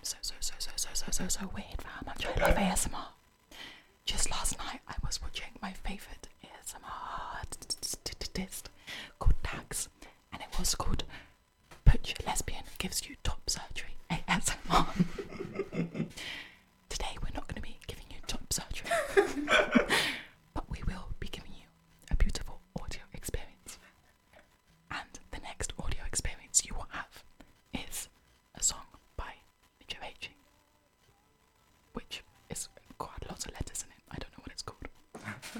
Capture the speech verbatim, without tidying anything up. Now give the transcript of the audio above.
so, so, so, so, so, so, so, so weird for how much I love A S M R. Just last night, I was watching my favourite A S M R artist called Dax, and it was called Butch Lesbian Gives You Top Surgery A S M R.